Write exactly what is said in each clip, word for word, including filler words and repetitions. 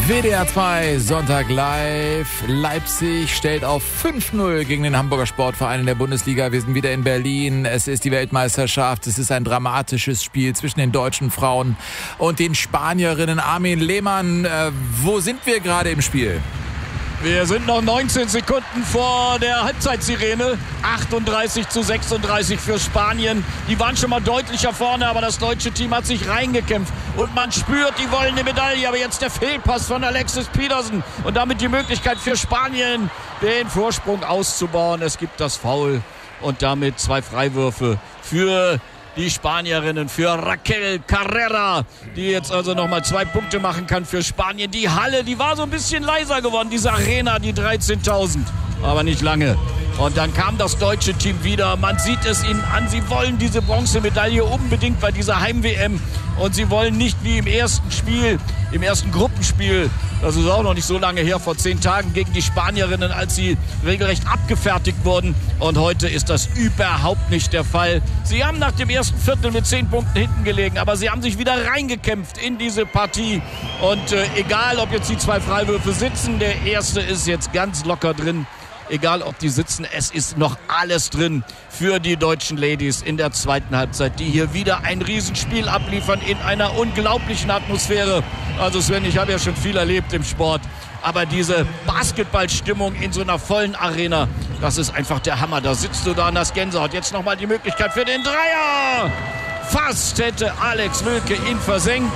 W D R zwei Sonntag live. Leipzig stellt auf fünf null gegen den Hamburger Sportverein in der Bundesliga. Wir sind wieder in Berlin. Es ist die Weltmeisterschaft. Es ist ein dramatisches Spiel zwischen den deutschen Frauen und den Spanierinnen. Armin Lehmann, äh, wo sind wir gerade im Spiel? Wir sind noch neunzehn Sekunden vor der Halbzeitsirene. achtunddreißig zu sechsunddreißig für Spanien. Die waren schon mal deutlicher vorne, aber das deutsche Team hat sich reingekämpft. Und man spürt, die wollen eine Medaille. Aber jetzt der Fehlpass von Alexis Pedersen. Und damit die Möglichkeit für Spanien, den Vorsprung auszubauen. Es gibt das Foul und damit zwei Freiwürfe für die Spanierinnen, für Raquel Carrera, die jetzt also nochmal zwei Punkte machen kann für Spanien. Die Halle, die war so ein bisschen leiser geworden, diese Arena, die dreizehntausend, aber nicht lange. Und dann kam das deutsche Team wieder. Man sieht es ihnen an, sie wollen diese Bronzemedaille unbedingt bei dieser Heim-W M. Und sie wollen nicht wie im ersten Spiel, im ersten Gruppenspiel, das ist auch noch nicht so lange her, vor zehn Tagen gegen die Spanierinnen, als sie regelrecht abgefertigt wurden. Und heute ist das überhaupt nicht der Fall. Sie haben nach dem ersten Viertel mit zehn Punkten hinten gelegen, aber sie haben sich wieder reingekämpft in diese Partie. Und äh, egal, ob jetzt die zwei Freiwürfe sitzen, der erste ist jetzt ganz locker drin. Egal, ob die sitzen, es ist noch alles drin für die deutschen Ladies in der zweiten Halbzeit, die hier wieder ein Riesenspiel abliefern in einer unglaublichen Atmosphäre. Also Sven, ich habe ja schon viel erlebt im Sport, aber diese Basketballstimmung in so einer vollen Arena, das ist einfach der Hammer. Da sitzt du da an das Gänsehaut. Jetzt nochmal die Möglichkeit für den Dreier. Fast hätte Alex Wilke ihn versenkt.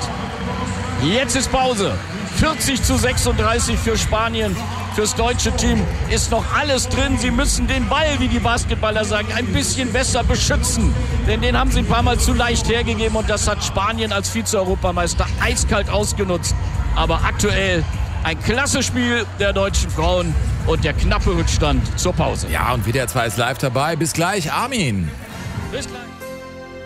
Jetzt ist Pause. vierzig zu sechsunddreißig für Spanien. Fürs deutsche Team ist noch alles drin. Sie müssen den Ball, wie die Basketballer sagen, ein bisschen besser beschützen. Denn den haben sie ein paar Mal zu leicht hergegeben. Und das hat Spanien als Vize-Europameister eiskalt ausgenutzt. Aber aktuell ein klasse Spiel der deutschen Frauen und der knappe Rückstand zur Pause. Ja, und W D R zwei ist live dabei. Bis gleich, Armin. Bis gleich.